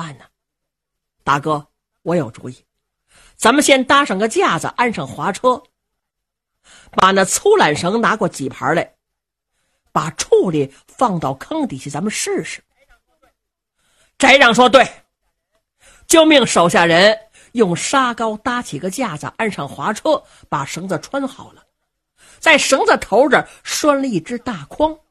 办呢？大哥，我有主意，咱们先搭上个架子，安上滑车，把那粗缆绳拿过几盘来，把处理放到坑底下，咱们试试。翟让说对，就命手下人用沙膏搭起个架子，安上滑车，把绳子穿好了，在绳子头这拴了一只大筐，